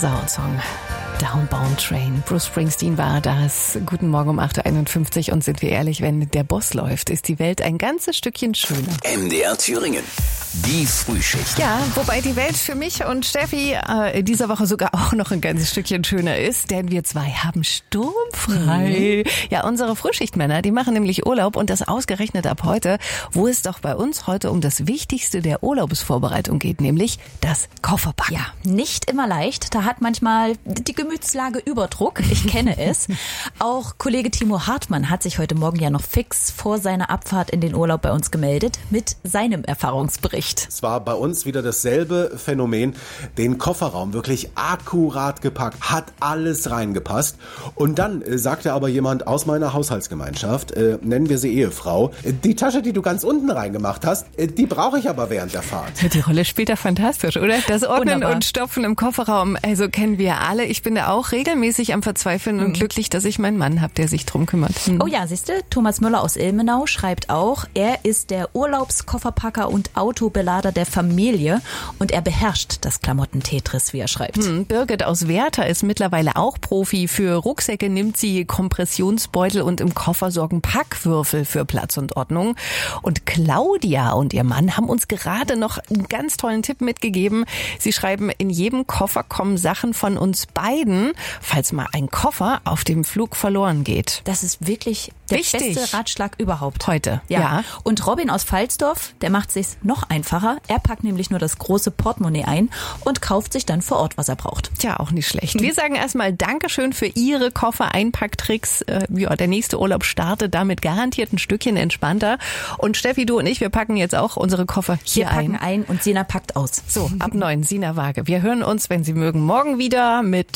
Gänsehaut-Song. Downbound Train. Bruce Springsteen war das. Guten Morgen um 8.51 Uhr. Und sind wir ehrlich, wenn der Boss läuft, ist die Welt ein ganzes Stückchen schöner. MDR Thüringen. Die Frühschicht. Ja, wobei die Welt für mich und Steffi in dieser Woche sogar auch noch ein ganzes Stückchen schöner ist, denn wir zwei haben sturmfrei. Ja, unsere Frühschichtmänner, die machen nämlich Urlaub und das ausgerechnet ab heute, wo es doch bei uns heute um das Wichtigste der Urlaubsvorbereitung geht, nämlich das Kofferpacken. Ja, nicht immer leicht. Da hat manchmal die Gemütslage Überdruck. Ich kenne es. Auch Kollege Timo Hartmann hat sich heute Morgen ja noch fix vor seiner Abfahrt in den Urlaub bei uns gemeldet mit seinem Erfahrungsbericht. Es war bei uns wieder dasselbe Phänomen, den Kofferraum wirklich akkurat gepackt, hat alles reingepasst. Und dann sagte aber jemand aus meiner Haushaltsgemeinschaft, nennen wir sie Ehefrau, die Tasche, die du ganz unten reingemacht hast, die brauche ich aber während der Fahrt. Die Rolle spielt da fantastisch, oder? Das Ordnen Wunderbar. und Stopfen im Kofferraum, also kennen wir alle. Ich bin da auch regelmäßig am Verzweifeln und glücklich, dass ich meinen Mann habe, der sich drum kümmert. Oh ja, siehste, Thomas Müller aus Ilmenau schreibt auch, er ist der Urlaubskofferpacker und Autobelader der Familie und er beherrscht das Klamotten-Tetris, wie er schreibt. Birgit aus Werther ist mittlerweile auch Profi. Für Rucksäcke nimmt sie Kompressionsbeutel und im Koffer sorgen Packwürfel für Platz und Ordnung. Und Claudia und ihr Mann haben uns gerade noch einen ganz tollen Tipp mitgegeben. Sie schreiben, in jedem Koffer kommen Sachen von uns beiden, falls mal ein Koffer auf dem Flug verloren geht. Das ist wirklich der Wichtig. beste Ratschlag überhaupt. Heute, Ja. Und Robin aus Pfalzdorf, der macht sich's noch einfacher. Er packt nämlich nur das große Portemonnaie ein und kauft sich dann vor Ort, was er braucht. Tja, auch nicht schlecht. Wir sagen erstmal Dankeschön für Ihre Koffer-Einpacktricks. Der nächste Urlaub startet damit garantiert ein Stückchen entspannter. Und Steffi, du und ich, wir packen jetzt auch unsere Koffer hier Wir packen ein und Sina packt aus. So, ab 9, Sina Waage. Wir hören uns, wenn Sie mögen, morgen wieder mit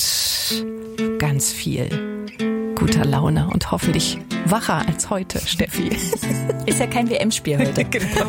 ganz viel guter Laune und hoffentlich wacher als heute, Steffi. Ist ja kein WM-Spiel heute. Genau.